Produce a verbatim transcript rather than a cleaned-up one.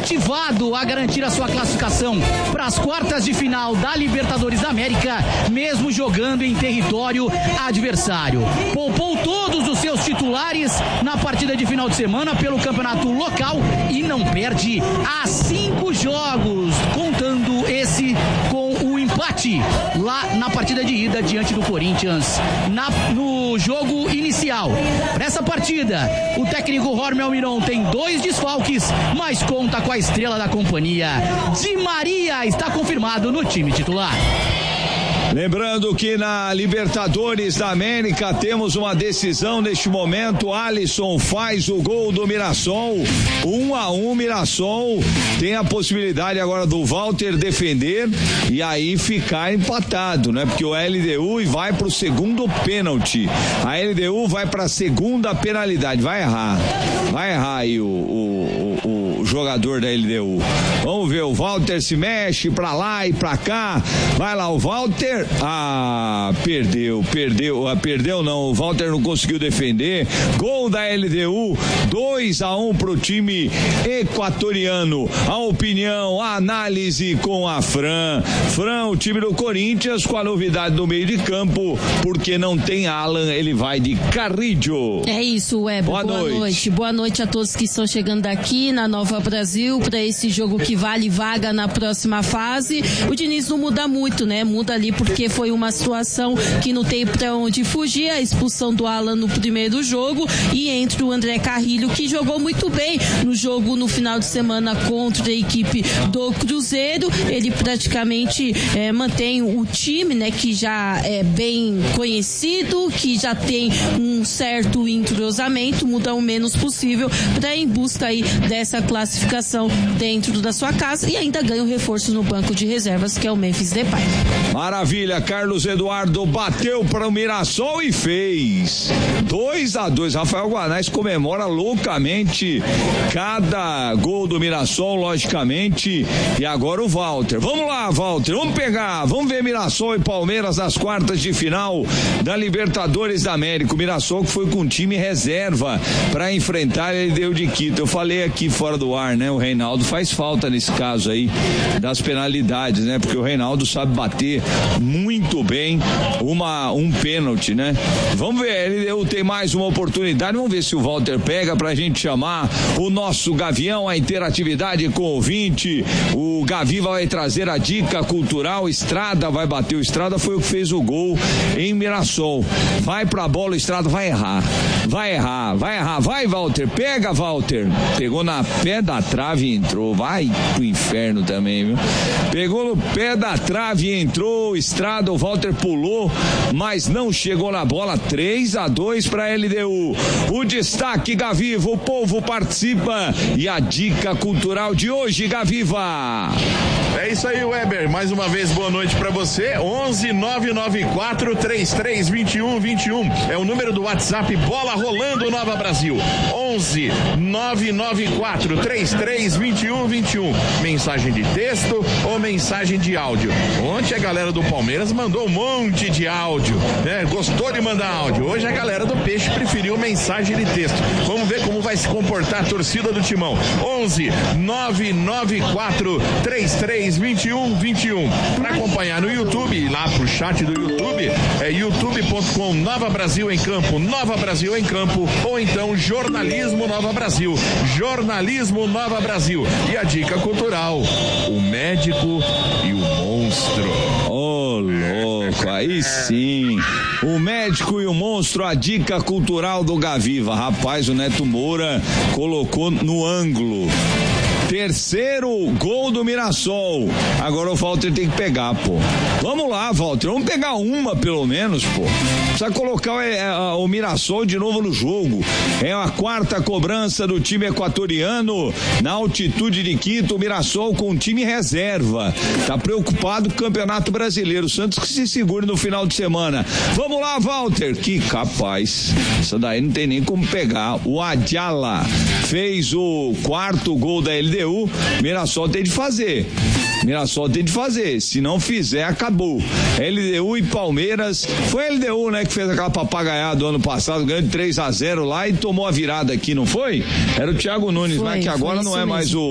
motivado a garantir a sua classificação para as quartas de final da Libertadores da América, mesmo jogando em território adversário. Poupou todos os seus titulares na partida de final de semana pelo campeonato local e não perde há cinco jogos, contando esse com o empate lá na partida de ida diante do Corinthians na, no jogo inicial. Para essa partida, o técnico Jorge Almiron tem dois desfalques, mas conta com a estrela da companhia. Di Maria está confirmado no time titular. Lembrando que na Libertadores da América temos uma decisão neste momento. Alisson faz o gol do Mirassol, um a um. Mirassol tem a possibilidade agora do Walter defender e aí ficar empatado, né? Porque o L D U vai pro segundo pênalti. A L D U vai pra segunda penalidade, vai errar, vai errar aí o, o, o, o jogador da L D U. Vamos ver, o Walter se mexe pra lá e pra cá, vai lá o Walter. Ah, perdeu, perdeu, ah, perdeu não, o Walter não conseguiu defender. Gol da L D U, dois a um pro time equatoriano. A opinião, a análise com a Fran. Fran, o time do Corinthians com a novidade do meio de campo, porque não tem Alan, ele vai de Carrillo. É isso, Weber. Boa, Boa noite. noite. Boa noite a todos que estão chegando aqui na Nova Brasil para esse jogo que vale vaga na próxima fase. O Diniz não muda muito, né? Muda ali por porque foi uma situação que não tem pra onde fugir, a expulsão do Alan no primeiro jogo e entre o André Carrillo, que jogou muito bem no jogo no final de semana contra a equipe do Cruzeiro. Ele praticamente é, mantém o time, né, que já é bem conhecido, que já tem um certo entrosamento, muda o menos possível para em busca aí dessa classificação dentro da sua casa e ainda ganha um reforço no banco de reservas, que é o Memphis Depay. Maravilha. Carlos Eduardo bateu para o Mirassol e fez dois a dois. Rafael Guanais comemora loucamente cada gol do Mirassol, logicamente. E agora o Walter. Vamos lá, Walter, vamos pegar, vamos ver Mirassol e Palmeiras nas quartas de final da Libertadores da América. O Mirassol que foi com time reserva para enfrentar ele deu de Quito. Eu falei aqui fora do ar, né? O Reinaldo faz falta nesse caso aí das penalidades, né? Porque o Reinaldo sabe bater muito bem uma, um pênalti, né? Vamos ver, ele tem mais uma oportunidade, vamos ver se o Walter pega pra gente chamar o nosso Gavião, a interatividade com o ouvinte. O Gaviva vai trazer a dica cultural. Estrada vai bater, o Estrada foi o que fez o gol em Mirassol. Vai pra bola, o Estrada vai errar, vai errar, vai errar, vai Walter, pega Walter, pegou na pé da trave e entrou, vai pro inferno também, viu? Pegou no pé da trave e entrou, Estrada, o Walter pulou, mas não chegou na bola. Três a dois para L D U. O destaque, Gaviva, o povo participa e a dica cultural de hoje, Gaviva. É isso aí, Weber, mais uma vez boa noite para você. onze nove nove quatro três três dois um dois um é o número do WhatsApp Bola Rolando Nova Brasil. onze nove nove quatro três três dois um dois um. Mensagem de texto ou mensagem de áudio. Ontem a galera do Palmeiras mandou um monte de áudio, né? Gostou de mandar áudio. Hoje a galera do Peixe preferiu mensagem de texto. Vamos ver como vai se comportar a torcida do Timão. onze nove nove quatro três três dois um dois um. Para acompanhar no YouTube, lá pro chat do YouTube, é youtube ponto com Nova Brasil em Campo, Nova Brasil em Campo, ou então Jornalismo Nova Brasil, Jornalismo Nova Brasil. E a dica cultural, o médico e o monstro. Ô, louco, aí sim. O médico e o monstro, a dica cultural do Gaviva. Rapaz, o Neto Moura colocou no ângulo. Terceiro gol do Mirassol. Agora o Walter tem que pegar, pô. Vamos lá, Walter. Vamos pegar uma, pelo menos, pô. Precisa colocar o, é, o Mirassol de novo no jogo. É a quarta cobrança do time equatoriano na altitude de Quito. O Mirassol com o time reserva. Tá preocupado com o Campeonato Brasileiro. O Santos que se segure no final de semana. Vamos lá, Walter. Que capaz. Isso daí não tem nem como pegar. O Adjala fez o quarto gol da L D U. Mirassol tem de fazer. Mirassol tem de fazer. Se não fizer, acabou. L D U e Palmeiras. Foi a L D U, né, que fez aquela papagaiada do ano passado, ganhando três a zero lá e tomou a virada aqui, não foi? Era o Thiago Nunes, foi, né, que agora não é mais o